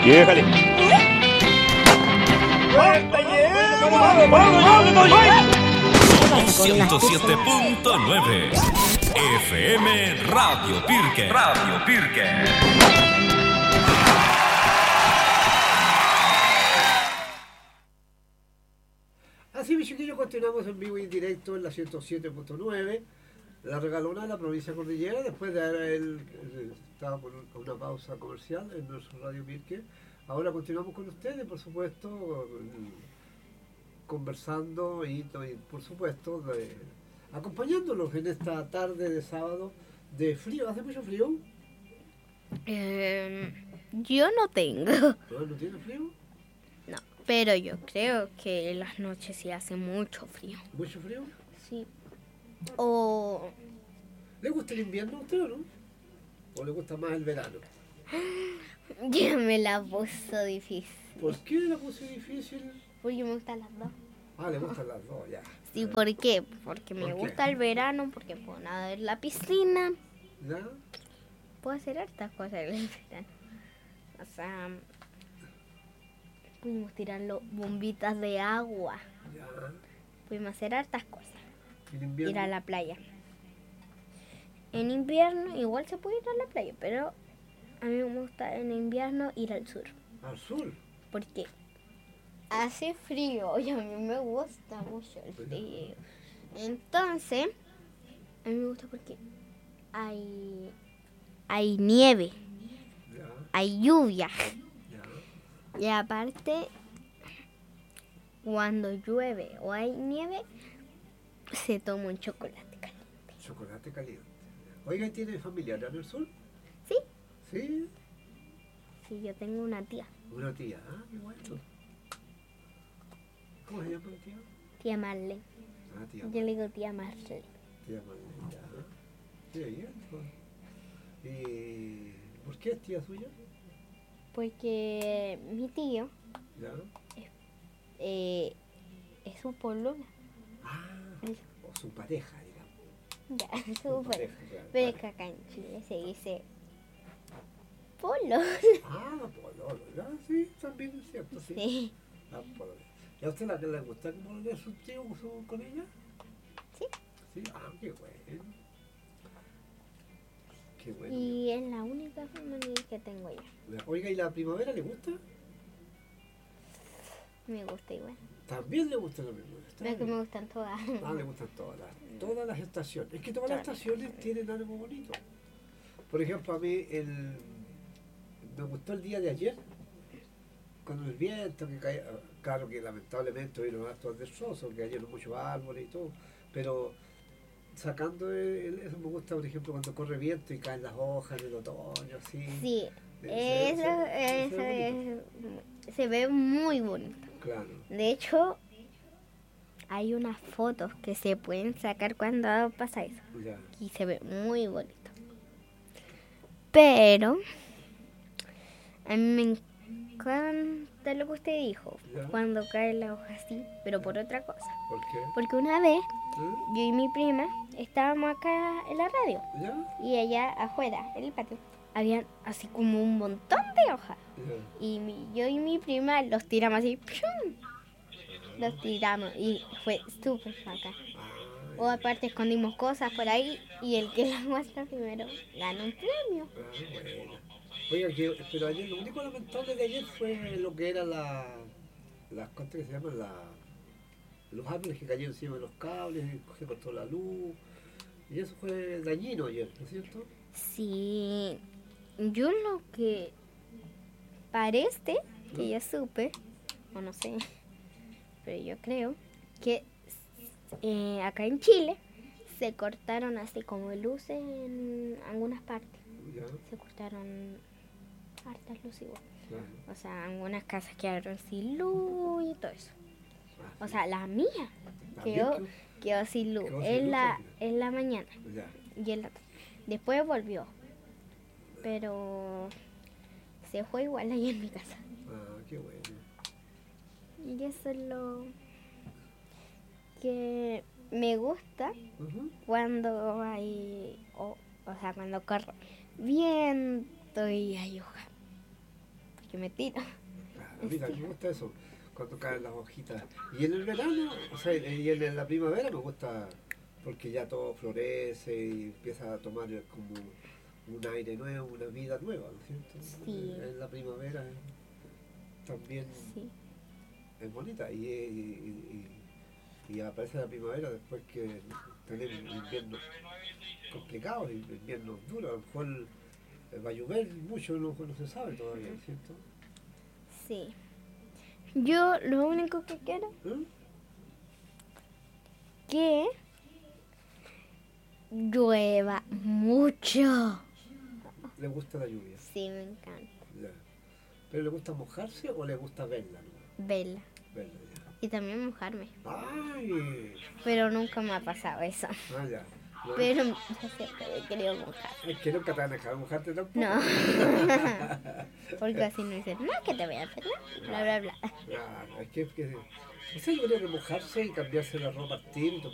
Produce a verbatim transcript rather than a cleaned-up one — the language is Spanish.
Y déjale. ciento siete punto nueve F M Radio Pirque. Radio Pirque. Así, mis chiquillos, continuamos en vivo y en directo en la ciento siete punto nueve, la regalona de la provincia de Cordillera, después de haber el, el, estaba con una pausa comercial en nuestro Radio Pirque. Ahora continuamos con ustedes, por supuesto, conversando y, y por supuesto, de, acompañándolos en esta tarde de sábado de frío. ¿Hace mucho frío? Eh, yo no tengo. ¿No, no tiene frío? No, pero yo creo que en las noches sí hace mucho frío. ¿Mucho frío? Sí. O... ¿Le gusta el invierno a usted o no? ¿O le gusta más el verano? Ya me la puso difícil. ¿Por qué la puse difícil? Porque me gustan las dos. Ah, le gustan las dos, ya. Sí, ¿por qué? Porque me ¿Por qué? gusta el verano, porque puedo nadar en la piscina. ¿Ya? Puedo hacer hartas cosas en el verano. O sea, pudimos tirar los bombitas de agua. Ya. Pudimos hacer hartas cosas. ¿En invierno? Ir a la playa. En invierno igual se puede ir a la playa, pero a mí me gusta en invierno ir al sur. ¿Al sur? Porque hace frío y a mí me gusta mucho el frío. Entonces, a mí me gusta porque hay, hay nieve, Ya. hay lluvia. Ya. Y aparte, cuando llueve o hay nieve, se toma un chocolate caliente. Chocolate caliente. Oiga, ¿tiene familiar en el sur? ¿Sí? Sí. Sí, yo tengo una tía, Una tía. Ah, qué bueno. ¿Cómo se llama la tía? tía Marlene. Ah, tía. Yo le digo tía Marlene. Tía Marlene, ya. Qué bien. Pues. ¿Y por qué es tía suya? Porque mi tío Ya. eh, es su polola. Ah, o su pareja, digamos. Ya, Su su pareja. pareja, claro. Pero es que acá en Chile se dice polo. Ah, pololo, ya, sí, también es cierto, sí. Sí. Ah, pololo. ¿Y a usted la que le gusta como de su tío su- con ella? Sí. Sí, ah, qué bueno. Qué bueno. Y es la única familia que tengo yo. Oiga, ¿y la primavera le gusta? Me gusta igual. También le gusta la primavera. está Pero es que bien. me gustan todas. Ah, le gustan todas las, todas las estaciones. Es que todas las estaciones tienen algo bonito. Por ejemplo, a mí el, me gustó el día de ayer, con el viento que caía. Claro que lamentablemente hoy los actos destrozos, que cayeron muchos árboles y todo, pero sacando el, eso me gusta, por ejemplo, cuando corre viento y caen las hojas en el otoño, así. Sí, Se ve- eso, se ve- eso se ve bonito. es, se ve muy bonito. Claro. De hecho, hay unas fotos que se pueden sacar cuando pasa eso. Ya. Y se ve muy bonito. Pero a mí me encanta lo que usted dijo, Ya. cuando cae la hoja así, pero por otra cosa. ¿Por qué? Porque una vez ¿Eh? yo y mi prima estábamos acá en la radio ¿Ya? y allá afuera, en el patio, habían así como un montón de hojas. Ya. Y mi- yo y mi prima los tiramos así, ¡pium! Los tiramos y fue súper bacán. Ah, O aparte escondimos cosas por ahí y el que las muestra primero gana un premio. Ah, bueno. Oiga, que, pero ayer lo único lamentable de ayer fue lo que era la, las cosas que se llaman la, los árboles que cayeron encima de los cables, y se cortó la luz, y eso fue dañino ayer, ¿no es cierto? Sí, yo lo que parece que yo supe, o no sé, pero yo creo que eh, acá en Chile se cortaron así como luces en algunas partes. Ya, Se cortaron hartas luces igual. claro. O sea, algunas casas quedaron sin luz y todo eso. Ah, O sea, la mía ¿también quedó, quedó? quedó sin luz Quedó sin en luz la, también. en la mañana Ya, y en la tarde. Después volvió. Pero se fue igual ahí en mi casa. ah, qué bueno. Y eso es lo que me gusta Ujú. cuando hay, o, o sea, cuando corre viento y hay hoja. porque me tiro. Claro, mira, me gusta eso, cuando caen las hojitas. Y en el verano, o sea, y en la primavera me gusta porque ya todo florece y empieza a tomar como un aire nuevo, una vida nueva, ¿no es cierto? Sí. En la primavera también Sí. es bonita y, y, y, y aparece la primavera después que tenemos inviernos complicados, inviernos duros, a lo mejor va a llover mucho, no, no se sabe todavía, ¿cierto? Sí. Yo lo único que quiero ¿Eh? que llueva mucho. ¿Le gusta la lluvia? Sí, me encanta. Ya. ¿Pero le gusta mojarse o le gusta verla? ¿No? Verla. Verla, Y también mojarme. ya. ¡Ay! Pero nunca me ha pasado eso. Ah, ya. No, Pero yo siempre me he querido mojar. es que nunca te van a dejar mojarte tampoco. No. Porque así no dicen, no, que te voy a hacer nada. Bla, bla, bla. Claro, es que, es que, o sea, yo creo que mojarse y cambiarse la ropa al tiro y tomar